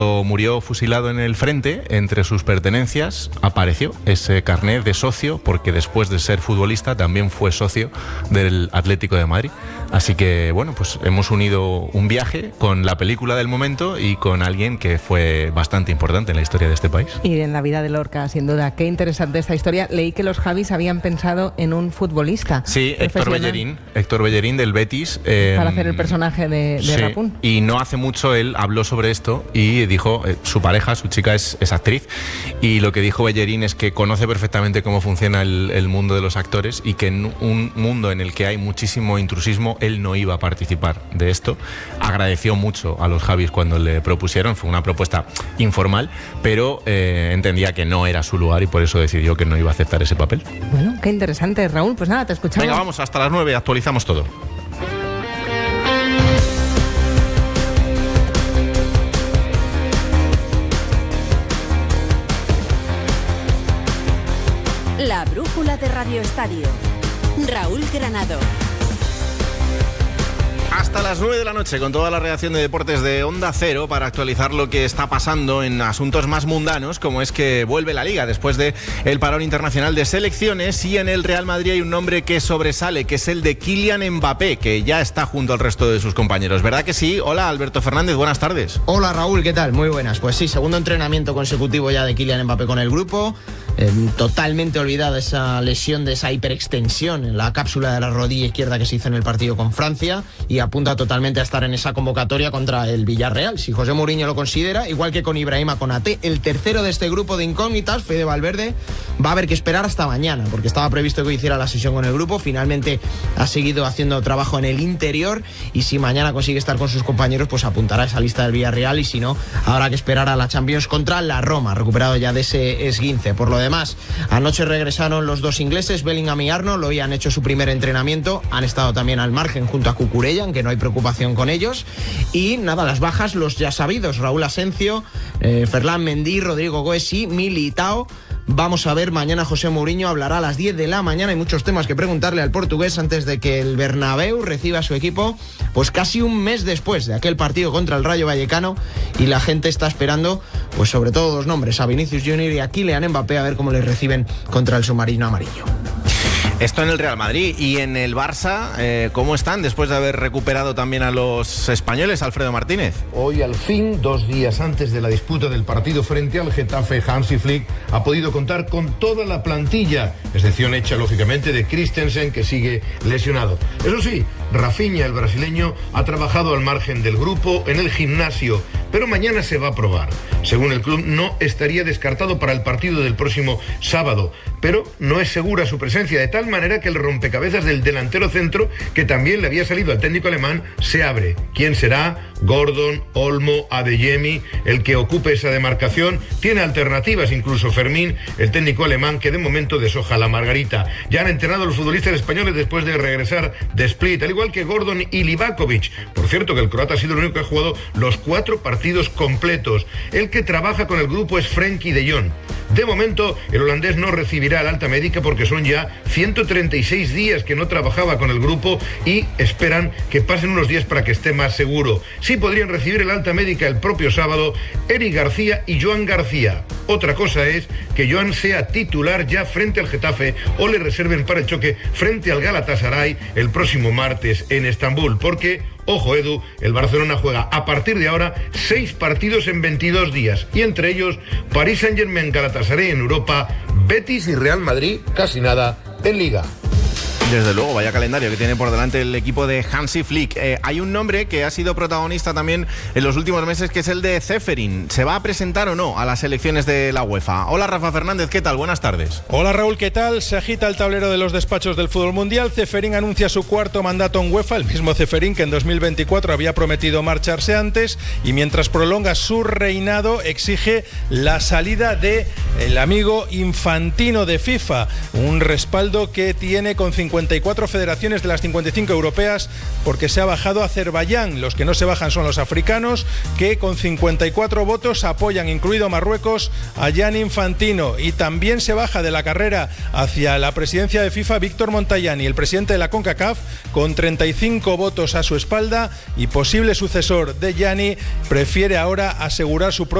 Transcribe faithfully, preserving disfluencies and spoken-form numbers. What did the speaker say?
murió fusilado en el frente, entre sus pertenencias apareció ese carnet de socio, porque después de ser futbolista también fue socio del Atlético de Madrid. Así que, bueno, pues hemos unido un viaje con la película del momento y con alguien que fue bastante importante en la historia de este país. Y en la vida de Lorca, sin duda. Qué interesante esta historia. Leí que los Javis habían pensado en un futbolista. Sí, Héctor Bellerín, Héctor Bellerín del Betis. Eh, para hacer el personaje de, de sí, Rapún. Y no hace mucho él habló sobre esto y dijo, eh, su pareja, su chica es, es actriz, y lo que dijo Bellerín es que conoce perfectamente cómo funciona el, el mundo de los actores y que en un mundo en el que hay muchísimo intrusismo, él no iba a participar de esto. Agradeció mucho a los Javis cuando le propusieron, fue una propuesta informal, pero eh, entendía que no era su lugar y por eso decidió que no iba a aceptar ese papel. Bueno, qué interesante, Raúl. Pues nada, te escuchamos. Venga, vamos, hasta las nueve, actualizamos todo. La brújula de Radio Estadio. Raúl Granado. Hasta las nueve de la noche con toda la redacción de deportes de Onda Cero para actualizar lo que está pasando en asuntos más mundanos, como es que vuelve la Liga después de el parón internacional de selecciones, y en el Real Madrid hay un nombre que sobresale, que es el de Kylian Mbappé, que ya está junto al resto de sus compañeros. ¿Verdad que sí? Hola, Alberto Fernández, buenas tardes. Hola, Raúl, ¿qué tal? Muy buenas. Pues sí, segundo entrenamiento consecutivo ya de Kylian Mbappé con el grupo. Eh, totalmente olvidada esa lesión de esa hiperextensión en la cápsula de la rodilla izquierda que se hizo en el partido con Francia, y apunta totalmente a estar en esa convocatoria contra el Villarreal, si José Mourinho lo considera, igual que con Ibrahima Konaté, el tercero de este grupo de incógnitas. Fede Valverde va a haber que esperar hasta mañana, porque estaba previsto que hiciera la sesión con el grupo, finalmente ha seguido haciendo trabajo en el interior, y si mañana consigue estar con sus compañeros, pues apuntará a esa lista del Villarreal, y si no, habrá que esperar a la Champions contra la Roma, recuperado ya de ese esguince. Por lo demás, anoche regresaron los dos ingleses, Bellingham y Arnold, hoy han hecho su primer entrenamiento, han estado también al margen junto a Cucurella, aunque no hay preocupación con ellos. Y nada, las bajas, los ya sabidos, Raúl Asencio, eh, Ferland Mendy, Rodrigo Goes y Militao. Vamos a ver, mañana José Mourinho hablará a las diez de la mañana. Hay muchos temas que preguntarle al portugués antes de que el Bernabéu reciba a su equipo, pues casi un mes después de aquel partido contra el Rayo Vallecano, y la gente está esperando, pues sobre todo dos nombres, a Vinicius Junior y a Kylian Mbappé, a ver cómo les reciben contra el submarino amarillo. Esto en el Real Madrid. Y en el Barça, eh, ¿cómo están después de haber recuperado también a los españoles, Alfredo Martínez? Hoy, al fin, dos días antes de la disputa del partido frente al Getafe, Hansi Flick ha podido contar con toda la plantilla, excepción hecha, lógicamente, de Christensen, que sigue lesionado. Eso sí, Rafinha, el brasileño, ha trabajado al margen del grupo en el gimnasio, pero mañana se va a probar. Según el club, no estaría descartado para el partido del próximo sábado, pero no es segura su presencia, de tal manera que el rompecabezas del delantero centro, que también le había salido al técnico alemán, se abre. ¿Quién será? Gordon, Olmo, Adeyemi, el que ocupe esa demarcación. Tiene alternativas, incluso Fermín, el técnico alemán, que de momento deshoja la margarita. Ya han entrenado los futbolistas españoles después de regresar de Split, al igual que Gordon y Livakovic. Por cierto, que el croata ha sido el único que ha jugado los cuatro partidos completos. El que trabaja con el grupo es Frenkie de Jong. De momento, el holandés no recibirá el alta médica porque son ya ciento treinta y seis días que no trabajaba con el grupo, y esperan que pasen unos días para que esté más seguro. Sí podrían recibir el alta médica el propio sábado Eric García y Joan García. Otra cosa es que Joan sea titular ya frente al Getafe o le reserven para el choque frente al Galatasaray el próximo martes en Estambul, porque, ojo Edu, el Barcelona juega a partir de ahora seis partidos en veintidós días, y entre ellos París Saint-Germain, Galatasaray en Europa, Betis y Real Madrid, casi nada en Liga. Desde luego, vaya calendario que tiene por delante el equipo de Hansi Flick. Eh, hay un nombre que ha sido protagonista también en los últimos meses, que es el de Ceferin. ¿Se va a presentar o no a las elecciones de la UEFA? Hola, Rafa Fernández, ¿qué tal? Buenas tardes. Hola, Raúl, ¿qué tal? Se agita el tablero de los despachos del fútbol mundial. Ceferin anuncia su cuarto mandato en UEFA, el mismo Ceferin que en dos mil veinticuatro había prometido marcharse antes, y mientras prolonga su reinado exige la salida de el amigo Infantino de FIFA, un respaldo que tiene con cincuenta cincuenta y cuatro federaciones de las cincuenta y cinco europeas, porque se ha bajado Azerbaiyán. Los que no se bajan son los africanos, que con cincuenta y cuatro votos apoyan, incluido Marruecos, a Gianni Infantino. Y también se baja de la carrera hacia la presidencia de FIFA Víctor Montallani, el presidente de la CONCACAF, con treinta y cinco votos a su espalda, y posible sucesor de Gianni prefiere ahora asegurar su propio